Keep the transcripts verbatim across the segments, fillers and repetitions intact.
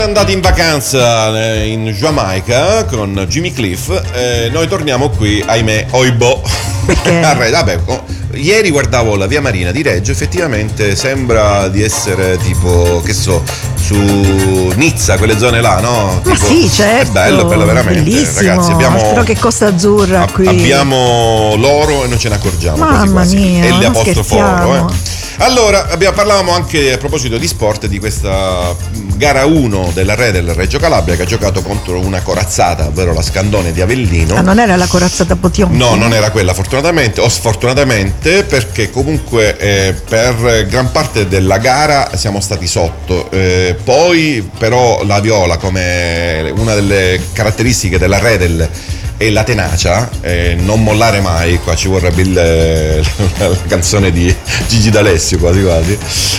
Andati in vacanza in Giamaica con Jimmy Cliff, eh, noi torniamo qui, ahimè, oibò. Vabbè, ieri guardavo la via Marina di Reggio, effettivamente sembra di essere tipo, che so, su Nizza, quelle zone là, no? Ma tipo, sì, certo. È bello, bello veramente. Bellissimo. Ragazzi, abbiamo, altro che Costa Azzurra qui. Abbiamo l'oro e non ce ne accorgiamo. Mamma quasi, quasi. mia, E le non apostroforo, eh. Allora, abbiamo, parlavamo anche a proposito di sport di questa gara uno della Re del Reggio Calabria, che ha giocato contro una corazzata, ovvero la Scandone di Avellino. Ah, non era la corazzata Potionchi? No, non era quella, fortunatamente o sfortunatamente, perché comunque eh, per gran parte della gara siamo stati sotto. Eh, poi però la Viola, come una delle caratteristiche della Re del e la tenacia, eh, non mollare mai, qua ci vorrebbe il, eh, la canzone di Gigi D'Alessio quasi quasi,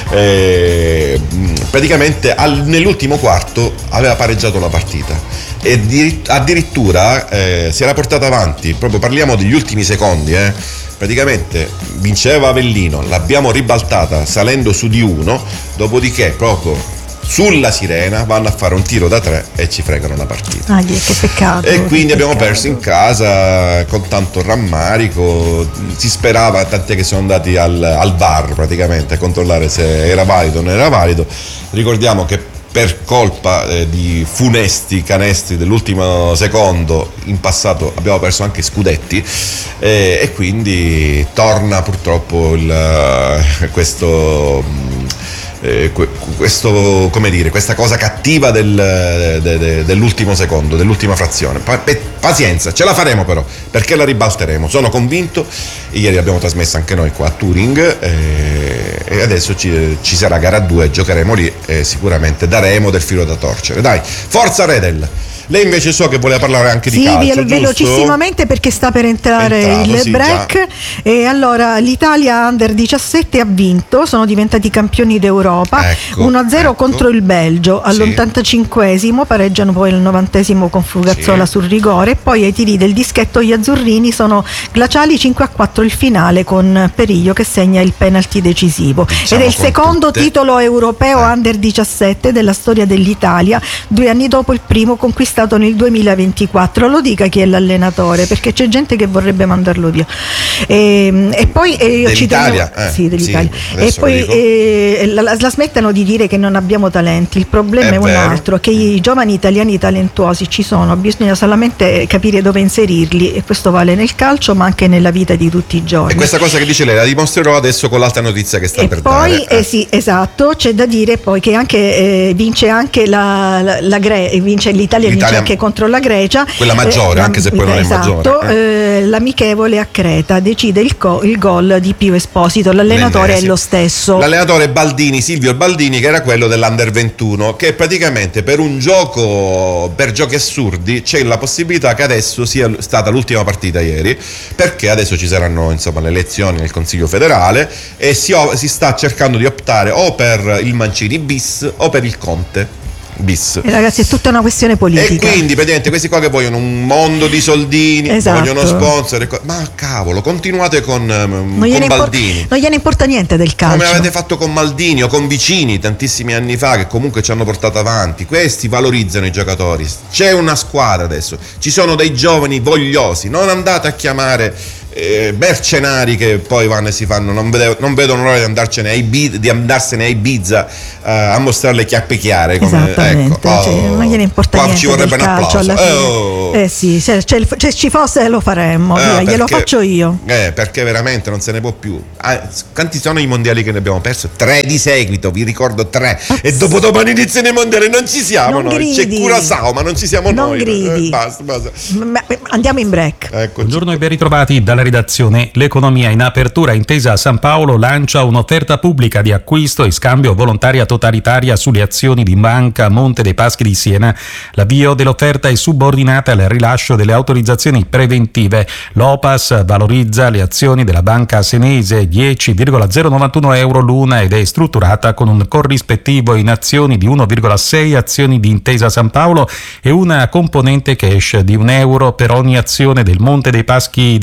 eh, praticamente al, nell'ultimo quarto aveva pareggiato la partita e di, addirittura eh, si era portata avanti, proprio parliamo degli ultimi secondi, eh, praticamente vinceva Avellino, l'abbiamo ribaltata salendo su di uno, dopodiché proprio sulla sirena vanno a fare un tiro da tre e ci fregano la partita. Ah, che peccato. E quindi che abbiamo peccato. perso in casa con tanto rammarico. Si sperava, tant'è che sono andati al, al V A R praticamente a controllare se era valido o non era valido. Ricordiamo che per colpa eh, di funesti canestri dell'ultimo secondo in passato abbiamo perso anche scudetti, eh, e quindi torna purtroppo il, questo Eh, questo, come dire, questa cosa cattiva del, de, de, dell'ultimo secondo, dell'ultima frazione. Pa- pazienza, ce la faremo però, perché la ribalteremo, sono convinto. Ieri abbiamo trasmesso anche noi qua a Turing, eh, e adesso ci, ci sarà gara due, giocheremo lì e sicuramente daremo del filo da torcere. Dai, forza Redel! Lei invece so che voleva parlare anche di sì, calcio, Sì, velocissimamente perché sta per entrare Entrato, il sì, break. già. E allora l'Italia Under diciassette ha vinto, sono diventati campioni d'Europa, ecco, uno a zero ecco. contro il Belgio all'ottantacinquesimo, pareggiano poi al novantesimo con Fugazzola sì. sul rigore, e poi ai tiri del dischetto gli azzurrini sono glaciali, cinque a quattro il finale con Periglio che segna il penalty decisivo. Diciamo ed è il secondo tutte. titolo europeo eh. Under diciassette della storia dell'Italia, due anni dopo il primo conquistato nel duemilaventiquattro. Lo dica chi è l'allenatore, perché c'è gente che vorrebbe mandarlo via. E, e poi eh, io ci tengo, dell'Italia, eh, sì, dell'Italia. sì, E poi lo eh, la, la smettano di dire che non abbiamo talenti. Il problema è, È un vero. altro, che i giovani italiani talentuosi ci sono, bisogna solamente capire dove inserirli, e questo vale nel calcio ma anche nella vita di tutti i giorni. E questa cosa che dice lei la dimostrerò adesso con l'altra notizia che sta e per poi, dare. Eh. Eh sì, esatto, c'è da dire poi che anche eh, vince anche la, la, la Gre- vince l'Italia, L'Italia, vince anche contro la Grecia, quella maggiore, eh, anche se poi non è esatto, maggiore. Eh, l'amichevole a Creta decide il, co- il gol di Pio Esposito, l'allenatore L'ennesimo. è lo stesso. L'allenatore Baldini, Silvio Baldini, che era quello dell'Under ventuno, che praticamente per un gioco, per giochi assurdi, c'è la possibilità che adesso sia stata l'ultima partita ieri, perché adesso ci saranno insomma le elezioni nel Consiglio federale e si, si sta cercando di optare o per il Mancini bis o per il Conte bis. E ragazzi, è tutta una questione politica. E quindi praticamente questi qua che vogliono un mondo di soldini, esatto. vogliono sponsor, ma cavolo, continuate con, non con gliene Baldini. Impor- non gliene importa niente del calcio. Come avete fatto con Maldini o con Vicini tantissimi anni fa, che comunque ci hanno portato avanti. Questi valorizzano i giocatori. C'è una squadra adesso, ci sono dei giovani vogliosi, non andate a chiamare eh, mercenari che poi vanno e si fanno, non, vedo, non vedono l'ora di andarcene a Ibiza, di andarsene a Ibiza eh, a mostrare le chiappe chiare, come, esattamente, ecco, oh, cioè, non gliene importa qua niente ci vorrebbe del un calcio applauso. alla fine. Oh. Eh sì, se, se, se ci fosse lo faremmo, Eh, via, perché, glielo faccio io. Eh, perché veramente non se ne può più. Ah, quanti sono i mondiali che ne abbiamo perso? Tre di seguito, vi ricordo tre. Ops. E dopo domani iniziano i mondiali, non ci siamo non noi. Gridi. C'è Curaçao, ma non ci siamo non noi. Gridi. Eh, basta, basta. Ma, andiamo in break. Eccoci. Buongiorno e ben ritrovati dalla redazione. L'economia in apertura Intesa San Paolo lancia un'offerta pubblica di acquisto e scambio volontaria totalitaria sulle azioni di Banca Monte dei Paschi di Siena. L'avvio dell'offerta è subordinata al rilascio delle autorizzazioni preventive. L'Opas valorizza le azioni della banca senese dieci virgola zero novantuno euro l'una ed è strutturata con un corrispettivo in azioni di uno virgola sei azioni di Intesa San Paolo e una componente cash di un euro per ogni azione del Monte dei Paschi di Siena.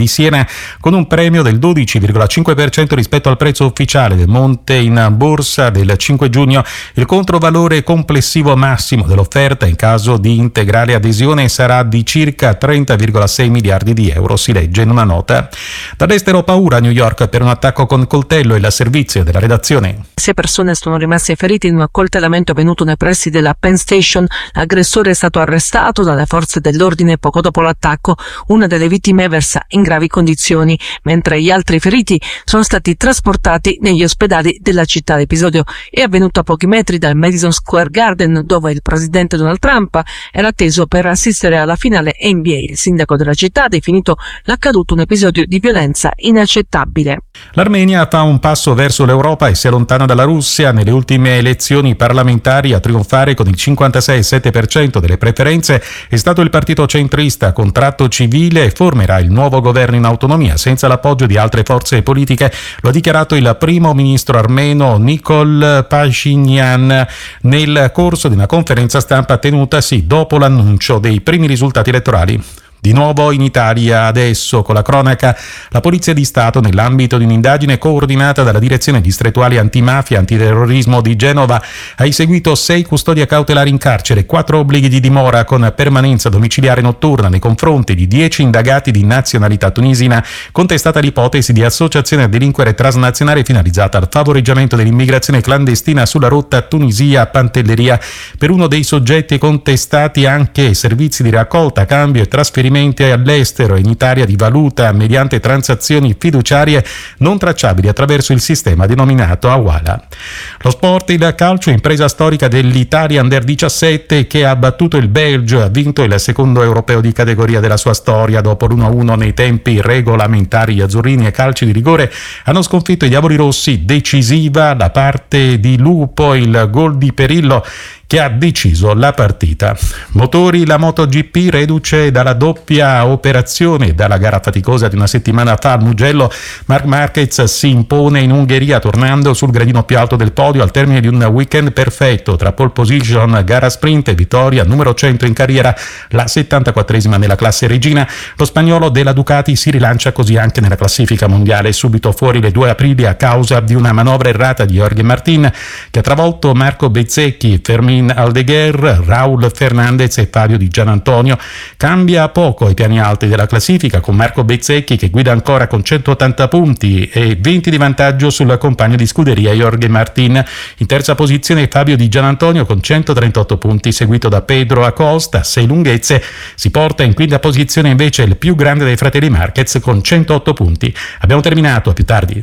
con un premio del dodici virgola cinque per cento rispetto al prezzo ufficiale del Monte in borsa del cinque giugno. Il controvalore complessivo massimo dell'offerta in caso di integrale adesione sarà di circa trenta virgola sei miliardi di euro, si legge in una nota. Dall'estero paura a New York per un attacco con coltello e la servizio della redazione. Sei persone sono rimaste ferite in un accoltellamento avvenuto nei pressi della Penn Station. L'aggressore è stato arrestato dalle forze dell'ordine poco dopo l'attacco. Una delle vittime versa in gravi condizioni, mentre gli altri feriti sono stati trasportati negli ospedali della città. L'episodio è avvenuto a pochi metri dal Madison Square Garden, dove il presidente Donald Trump era atteso per assistere alla finale N B A. Il sindaco della città ha definito l'accaduto un episodio di violenza inaccettabile. L'Armenia fa un passo verso l'Europa e si allontana dalla Russia. Nelle ultime elezioni parlamentari a trionfare con il cinquantasei virgola sette per cento delle preferenze è stato il partito centrista Contratto Civile e formerà il nuovo governo in autonomia senza l'appoggio di altre forze politiche. Lo ha dichiarato il primo ministro armeno Nikol Pashinyan nel corso di una conferenza stampa tenutasi dopo l'annuncio dei primi risultati elettorali. Di nuovo in Italia adesso con la cronaca. La Polizia di Stato, nell'ambito di un'indagine coordinata dalla Direzione Distrettuale Antimafia e Antiterrorismo di Genova, ha eseguito sei custodie cautelari in carcere, quattro obblighi di dimora con permanenza domiciliare notturna nei confronti di dieci indagati di nazionalità tunisina, contestata l'ipotesi di associazione a delinquere transnazionale finalizzata al favoreggiamento dell'immigrazione clandestina sulla rotta Tunisia-Pantelleria. Per uno dei soggetti contestati anche servizi di raccolta, cambio e trasferimento all'estero e in Italia di valuta mediante transazioni fiduciarie non tracciabili attraverso il sistema denominato Awala. Lo sport, il calcio, impresa storica dell'Italia Under diciassette che ha battuto il Belgio e ha vinto il secondo europeo di categoria della sua storia. Dopo l'uno a uno nei tempi regolamentari, gli azzurrini e calci di rigore hanno sconfitto i diavoli rossi. Decisiva da parte di Lupo, il gol di Perillo che ha deciso la partita. Motori, la MotoGP reduce dalla doppia operazione dalla gara faticosa di una settimana fa al Mugello. Marc Marquez si impone in Ungheria tornando sul gradino più alto del podio al termine di un weekend perfetto tra pole position, gara sprint e vittoria numero cento in carriera, la settantaquattresima nella classe regina. Lo spagnolo della Ducati si rilancia così anche nella classifica mondiale, subito fuori le due Aprili a causa di una manovra errata di Jorge Martin che ha travolto Marco Bezzecchi, Fermin Aldeguer, Raul Fernandez e Fabio Di Gianantonio. Cambia poco ai piani alti della classifica con Marco Bezzecchi che guida ancora con centottanta punti e venti di vantaggio sul compagno di scuderia Jorge Martin. In terza posizione Fabio Di Gianantonio con centotrentotto punti, seguito da Pedro Acosta, sei lunghezze. Si porta in quinta posizione invece il più grande dei fratelli Marquez con centootto punti. Abbiamo terminato, a più tardi.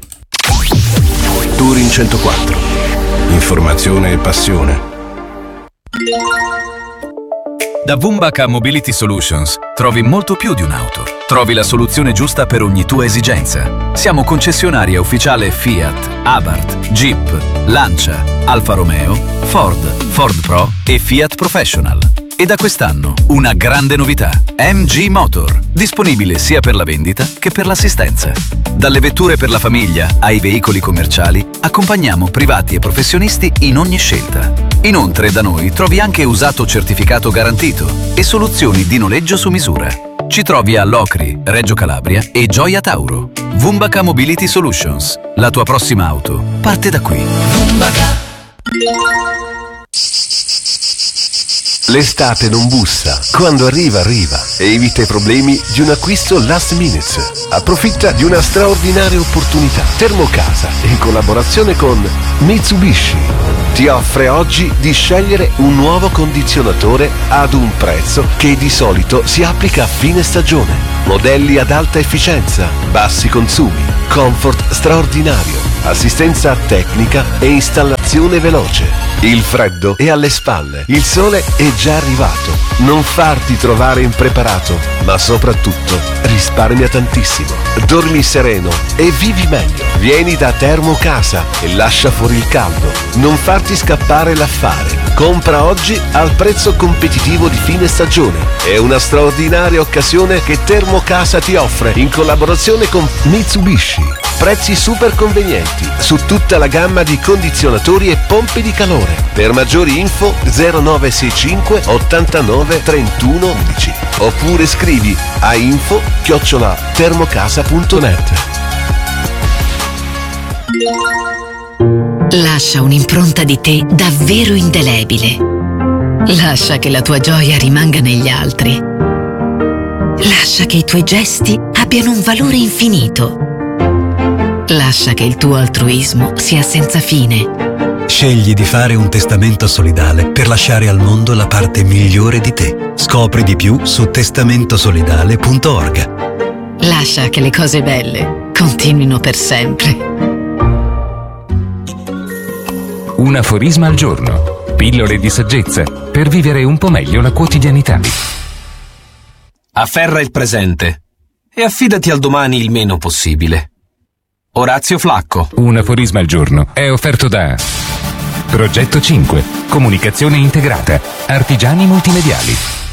Touring centoquattro. Informazione e passione. Da Vumbaka Mobility Solutions trovi molto più di un'auto. Trovi la soluzione giusta per ogni tua esigenza. Siamo concessionaria ufficiale Fiat, Abarth, Jeep, Lancia, Alfa Romeo, Ford, Ford Pro e Fiat Professional. E da quest'anno una grande novità: M G Motor, disponibile sia per la vendita che per l'assistenza. Dalle vetture per la famiglia ai veicoli commerciali, accompagniamo privati e professionisti in ogni scelta. Inoltre da noi trovi anche usato certificato garantito e soluzioni di noleggio su misura. Ci trovi a Locri, Reggio Calabria e Gioia Tauro. Vumbaka Mobility Solutions. La tua prossima auto parte da qui. Vumbaka. L'estate non bussa. Quando arriva, arriva. E evita i problemi di un acquisto last minute. Approfitta di una straordinaria opportunità. Termocasa, in collaborazione con Mitsubishi, ti offre oggi di scegliere un nuovo condizionatore ad un prezzo che di solito si applica a fine stagione. Modelli ad alta efficienza, bassi consumi, comfort straordinario, assistenza tecnica e installazione veloce. Il freddo è alle spalle, il sole è già arrivato. Non farti trovare impreparato, ma soprattutto risparmia tantissimo. Dormi sereno e vivi meglio. Vieni da Termocasa e lascia fuori il caldo. Non farti scappare l'affare. Compra oggi al prezzo competitivo di fine stagione. È una straordinaria occasione che Termocasa ti offre in collaborazione con Mitsubishi. Prezzi super convenienti su tutta la gamma di condizionatori e pompe di calore. Per maggiori info zero nove sei cinque ottantanove trentuno undici. oppure scrivi a info chiocciola termocasa punto net. Lascia un'impronta di te davvero indelebile. Lascia che la tua gioia rimanga negli altri. Lascia che i tuoi gesti abbiano un valore infinito. Lascia che il tuo altruismo sia senza fine. Scegli di fare un testamento solidale per lasciare al mondo la parte migliore di te. Scopri di più su testamento solidale punto org. Lascia che le cose belle continuino per sempre. Un aforisma al giorno. Pillole di saggezza per vivere un po' meglio la quotidianità. Afferra il presente e affidati al domani il meno possibile. Orazio Flacco. Un aforisma al giorno è offerto da Progetto cinque, comunicazione integrata, artigiani multimediali.